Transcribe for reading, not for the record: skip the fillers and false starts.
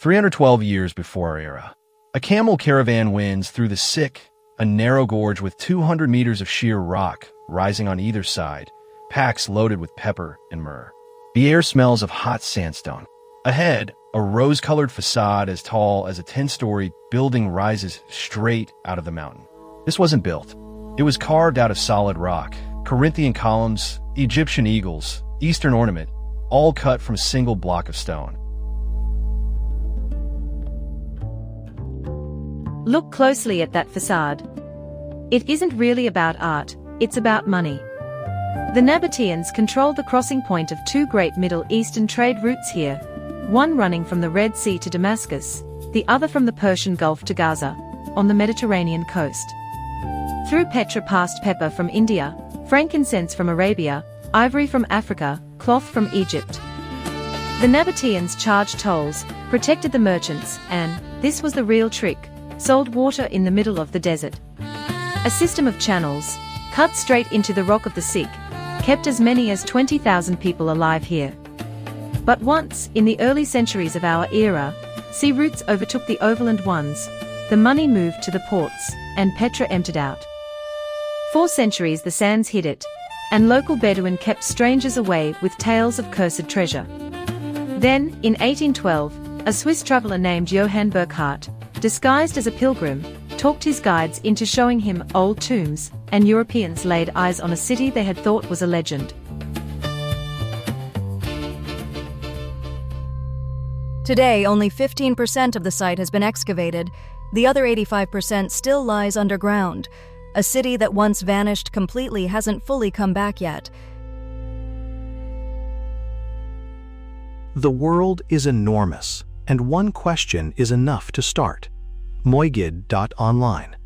312 years before our era. A camel caravan winds through the Sick, a narrow gorge with 200 meters of sheer rock rising on either side, packs loaded with pepper and myrrh. The air smells of hot sandstone. Ahead, a rose-colored facade as tall as a 10-story building rises straight out of the mountain. This wasn't built. It was carved out of solid rock. Corinthian columns, Egyptian eagles, Eastern ornament, all cut from a single block of stone. Look closely at that facade. It isn't really about art, it's about money. The Nabateans controlled the crossing point of two great Middle Eastern trade routes here, one running from the Red Sea to Damascus, the other from the Persian Gulf to Gaza, on the Mediterranean coast. Through Petra passed pepper from India, frankincense from Arabia, ivory from Africa, cloth from Egypt. The Nabateans charged tolls, protected the merchants, and, this was the real trick, sold water in the middle of the desert. A system of channels, cut straight into the rock of the Sick, kept as many as 20,000 people alive here. But once, in the early centuries of our era, sea routes overtook the overland ones, the money moved to the ports, and Petra emptied out. For centuries the sands hid it, and local Bedouin kept strangers away with tales of cursed treasure. Then, in 1812, a Swiss traveller named Johann Burckhardt, disguised as a pilgrim, talked his guides into showing him old tombs, and Europeans laid eyes on a city they had thought was a legend. Today, only 15% of the site has been excavated. The other 85% still lies underground. A city that once vanished completely hasn't fully come back yet. The world is enormous, and one question is enough to start. Moigid.online